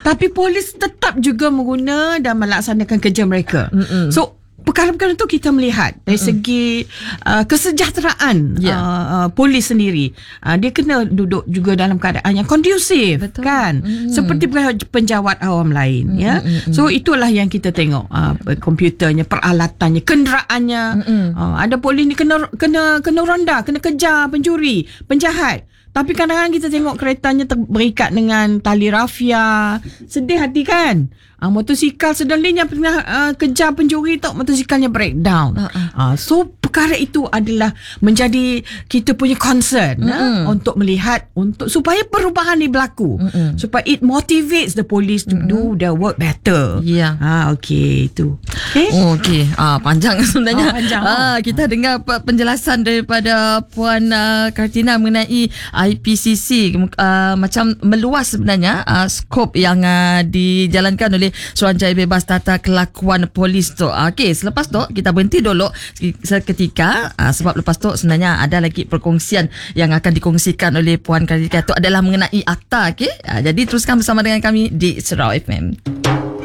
Tapi polis tetap juga mengguna dan melaksanakan kerja mereka. So perkara-perkara itu kita melihat dari segi kesejahteraan polis sendiri. Dia kena duduk juga dalam keadaan yang kondusif. Betul. Kan? Seperti penjawat awam lain. Ya. So itulah yang kita tengok. Komputernya, peralatannya, kenderaannya. Ada polis ni kena ronda, kena kejar pencuri, penjahat. Tapi kadang-kadang kita tengok keretanya berikat dengan tali rafia. Sedih hati kan? Motosikal sedang dia pernah kejar pencuri tu, motosikalnya breakdown. So perkara itu adalah menjadi kita punya concern untuk melihat supaya perubahan ni berlaku, supaya it motivates the police to do their work better. Okey itu. Okey. Panjang sebenarnya. Panjang. Kita dengar penjelasan daripada Puan Kartina mengenai IPCC, macam meluas sebenarnya skop yang dijalankan oleh Suruhanjaya Bebas Tata Kelakuan Polis tu. Okey, selepas tu kita berhenti dulu seketika, sebab lepas tu sebenarnya ada lagi perkongsian yang akan dikongsikan oleh Puan Kartika tu adalah mengenai akta. Okey, jadi teruskan bersama dengan kami di Surau FM.